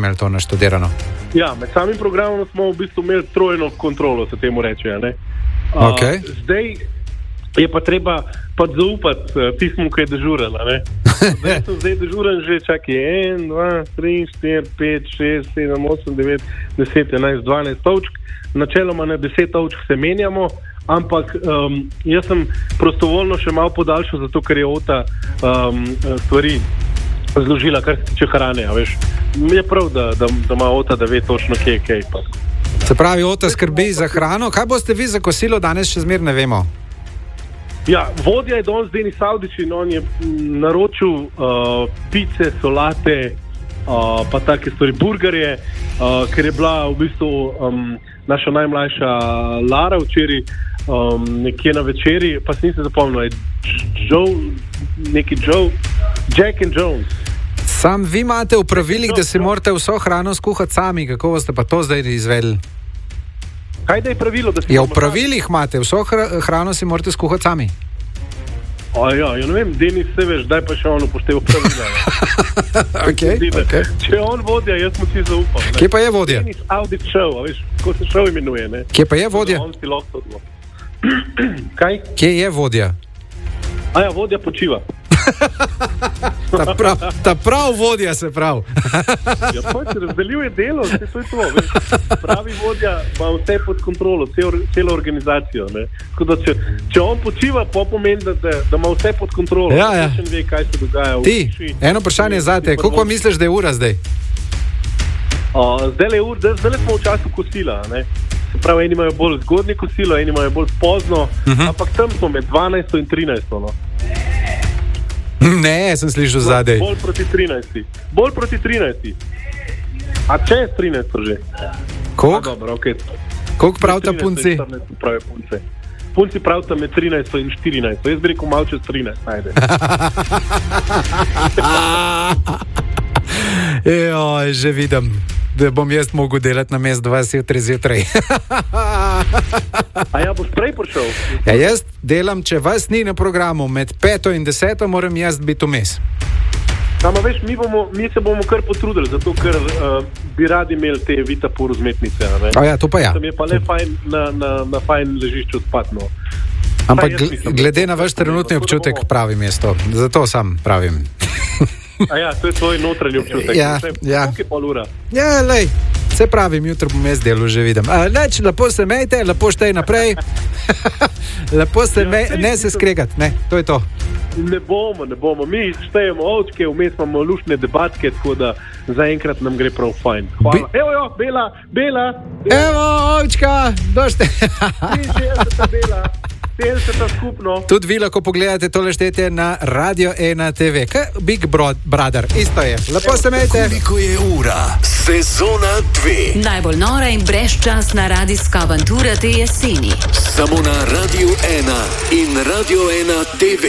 imeli to naštudirano? Ja, med samim programom smo v bistvu imeli trojno kontrolo, se temu reče. Ne? Okay. Zdaj je pa treba zaupati tismu, ki je dežuren. Zdaj sem dežuren že, čakaj, 1, 2, 3, 4, 5, 6, 7, 8, 9, 10, 11, 12 točk. Načeloma na 10 točk se menjamo, ampak jaz sem prostovoljno še malo podaljšal, zato ker je Ota stvari zložila, kar se tiče hrane, veš. Je prav, da ima Ota, da ve točno, kje je kaj. Se pravi, Ota skrbi za hrano. Kaj boste vi za kosilo danes, še zmer ne vemo? Ja, vodja je danes Denis Avdić in on je naročil pice, solate, pa take stvari, burgerje, ker je bila v bistvu naša najmlajša Lara včeraj nekje na večeri, pa se nisem zapomnil, Jack and Jones. Sam vi imate v pravilih, da si morate vso hrano skuhati sami, kako boste pa to zdaj izvedeli? Kaj da je pravilo, da si... Ja, v pravilih imate, vso hrano si morate skuhati sami. Ja, ne vem, Denis, se veš, daj pa še on upošteval pravila. Okay. Če je on vodja, jaz mu si zaupam. Kje pa je vodja? Denis Avdić Show, veš, ko se šov imenuje, ne? Kje pa je vodja? On si lahko odlo. Kaj? Kje je vodja? Ja, vodja počiva. Ta prav vodja se prav. Ja, pač razdeljuje delo, to je to, veš. Pravi vodja ima vse pod kontrolo, celo organizacijo, ne. Tako da, če on počiva, pomeni, da ima vse pod kontrolo. Ja. Še ne ve, kaj se dogaja. Ti, eno vprašanje zate, koliko misliš, da je ura zdaj? Zdaj smo v času kosila, ne. Se pravi, eni imajo bolj zgodnje kosilo, eni imajo bolj pozno, ampak tam smo med 12 in 13, no. Ne, sem slišal zadej. Bolj proti 13. A čez 13 že? Koliko? Dobro, okej. Koliko pravita punci? Punci pravita med 13 in 14. Jaz bi rekel malo čez 13, ajde. Že vidim, da bom jaz mogel delati na mestu 20 jutri zjutraj. A ja, boš prej prišel? Ja, jaz delam, če vas ni na programu, med 5 in 10 moram jaz biti vmes. Sama veš, mi se bomo kar potrudili, zato ker bi radi imeli te Vitapur vzmetnice. Ja, to pa ja. Tam je pa le fajn na fajn ležišču spat, no. Ampak glede na vaš trenutni občutek pravim jaz to. Zato sam pravim. A ja, to je tvoj notranji občutek. Ja. Koliko je pol ura? Ja, lej, se pravim, jutro bom jaz delu, že vidim. Leč, lepo se mejte, lepo štej naprej. Lepo se ne se skregati, ne, to je to. Ne bomo. Mi štejemo ovčke, vmes imamo luštne debatke, tako da zaenkrat nam gre prav fajn. Hvala. Evo, Bela. Evo, ovčka, došte. 63 Bela. 50 skupno. Tudi vi lahko pogledate tole štetje na Radio 1 TV. Big Brother, isto je. Lepo se mejte. Koliko je ura? Sezona 2. Najbolj nora in brezčasna radijska avantura te jeseni. Samo na Radio 1 in Radio 1 TV.